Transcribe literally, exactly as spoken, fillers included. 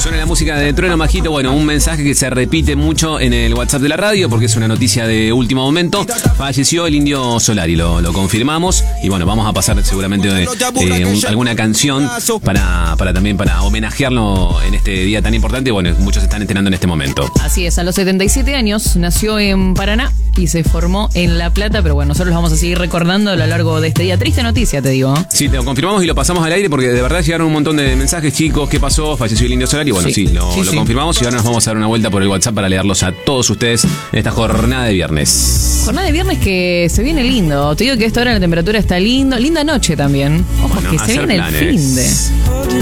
Suena la música de Trueno Majito. Bueno, un mensaje que se repite mucho en el WhatsApp de la radio porque es una noticia de último momento. Falleció el Indio Solari, lo, lo confirmamos. Y bueno, vamos a pasar seguramente eh, un, alguna canción para, para también para homenajearlo en este día tan importante. Bueno, muchos están enterando en este momento. Así es, a los setenta y siete años nació en Paraná y se formó en La Plata. Pero bueno, nosotros los vamos a seguir recordando a lo largo de este día. Triste noticia, te digo. Sí, te lo confirmamos y lo pasamos al aire porque de verdad llegaron un montón de mensajes, chicos. ¿Qué pasó? Falleció el Indio Solari. Bueno, sí, sí, lo, sí, lo sí. confirmamos y ahora nos vamos a dar una vuelta por el WhatsApp para leerlos a todos ustedes en esta jornada de viernes. Jornada de viernes que se viene lindo. Te digo que a esta hora la temperatura está lindo. Linda noche también. Ojo, bueno, que se viene planes. El fin de...